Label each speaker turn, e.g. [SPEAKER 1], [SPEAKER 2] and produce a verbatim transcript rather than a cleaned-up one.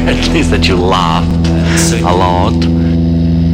[SPEAKER 1] at least that you laughed
[SPEAKER 2] So
[SPEAKER 1] a lot.